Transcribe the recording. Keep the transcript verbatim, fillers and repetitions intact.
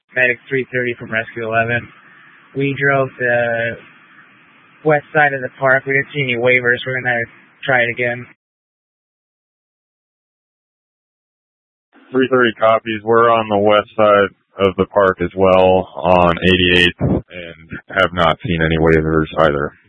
Medic three thirty from Rescue eleven. We drove the west side of the park. We didn't see any waivers. We're going to try it again. three thirty copies. We're on the west side of the park as well on eighty-eighth and have not seen any waivers either.